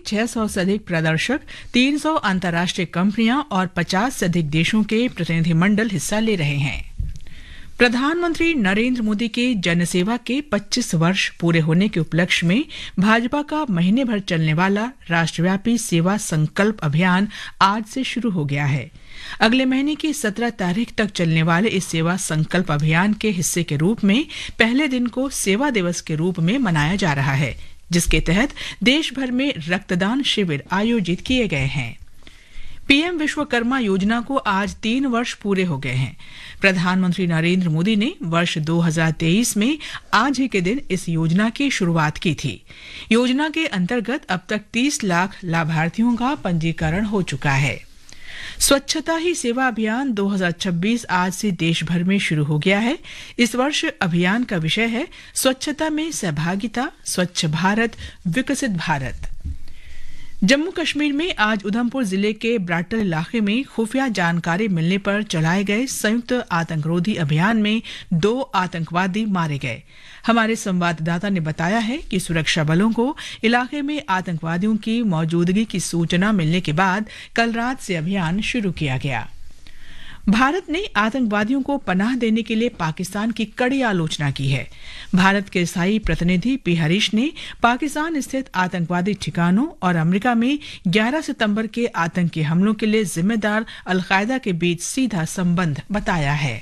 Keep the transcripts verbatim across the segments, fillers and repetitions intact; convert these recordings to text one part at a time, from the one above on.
छह सौ से अधिक प्रदर्शक, तीन सौ अंतर्राष्ट्रीय कंपनियां और पचास से अधिक देशों के प्रतिनिधिमंडल हिस्सा ले रहे हैं। प्रधानमंत्री नरेंद्र मोदी के जनसेवा के पच्चीस वर्ष पूरे होने के उपलक्ष्य में भाजपा का महीने भर चलने वाला राष्ट्रव्यापी सेवा संकल्प अभियान आज से शुरू हो गया है। अगले महीने की सत्रह तारीख तक चलने वाले इस सेवा संकल्प अभियान के हिस्से के रूप में पहले दिन को सेवा दिवस के रूप में मनाया जा रहा है, जिसके तहत देश भर में रक्तदान शिविर आयोजित किए गए हैं। पीएम विश्वकर्मा योजना को आज तीन वर्ष पूरे हो गए हैं। प्रधानमंत्री नरेंद्र मोदी ने वर्ष दो हज़ार तेईस में आज ही के दिन इस योजना की शुरुआत की थी। योजना के अंतर्गत अब तक तीस लाख लाभार्थियों का पंजीकरण हो चुका है। स्वच्छता ही सेवा अभियान दो हज़ार छब्बीस आज से देश भर में शुरू हो गया है। इस वर्ष अभियान का विषय है स्वच्छता में सहभागिता, स्वच्छ भारत, विकसित भारत। जम्मू कश्मीर में आज उधमपुर जिले के ब्राटल इलाके में खुफिया जानकारी मिलने पर चलाए गए संयुक्त आतंकरोधी अभियान में दो आतंकवादी मारे गए। हमारे संवाददाता ने बताया है कि सुरक्षा बलों को इलाके में आतंकवादियों की मौजूदगी की सूचना मिलने के बाद कल रात से अभियान शुरू किया गया। भारत ने आतंकवादियों को पनाह देने के लिए पाकिस्तान की कड़ी आलोचना की है। भारत के स्थायी प्रतिनिधि पी हरीश ने पाकिस्तान स्थित आतंकवादी ठिकानों और अमेरिका में ग्यारह सितंबर के आतंकी हमलों के लिए जिम्मेदार अल-कायदा के बीच सीधा संबंध बताया है।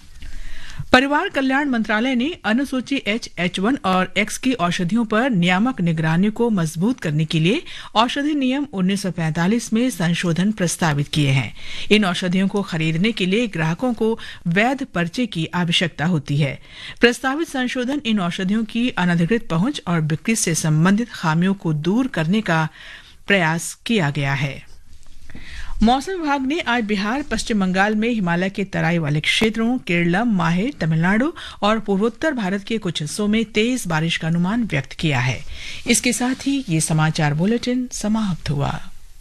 परिवार कल्याण मंत्रालय ने अनुसूची एच, एच वन और एक्स की औषधियों पर नियामक निगरानी को मजबूत करने के लिए औषधि नियम उन्नीस सौ पैंतालीस में संशोधन प्रस्तावित किए हैं। इन औषधियों को खरीदने के लिए ग्राहकों को वैध पर्चे की आवश्यकता होती है। प्रस्तावित संशोधन इन औषधियों की अनधिकृत पहुंच और बिक्री से संबंधित खामियों को दूर करने का प्रयास किया गया है। मौसम विभाग ने आज बिहार, पश्चिम बंगाल में हिमालय के तराई वाले क्षेत्रों, केरलम, माहे, तमिलनाडु और पूर्वोत्तर भारत के कुछ हिस्सों में तेज बारिश का अनुमान व्यक्त किया है। इसके साथ ही ये समाचार बुलेटिन समाप्त हुआ।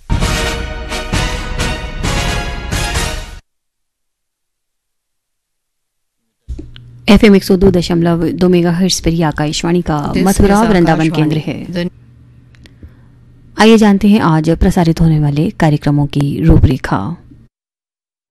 एफएम एक सौ दो दशमलव दो मेगाहर्ट्ज पर आकाशवाणी का मथुरा वृंदावन केंद्र है। आइए जानते हैं आज प्रसारित होने वाले कार्यक्रमों की रूपरेखा।